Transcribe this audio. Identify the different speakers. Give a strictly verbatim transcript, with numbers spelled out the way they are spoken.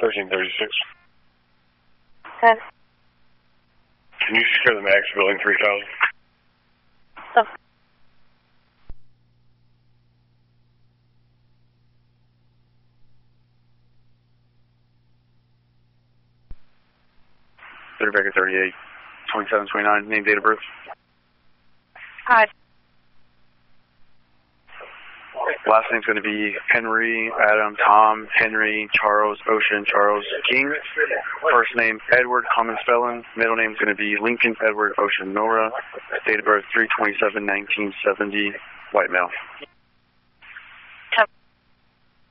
Speaker 1: thirteen thirty-six.
Speaker 2: Okay.
Speaker 1: Can you secure the max building three thousand?
Speaker 2: So.
Speaker 3: Baker thirty-eight, twenty-seven twenty-nine, name, date of birth.
Speaker 2: Hi.
Speaker 3: Last name's going to be Henry, Adam, Tom, Henry, Charles, Ocean, Charles, King. First name, Edward, common spelling. Middle name's going to be Lincoln, Edward, Ocean, Nora. Date of birth, three twenty-seven nineteen seventy, white male.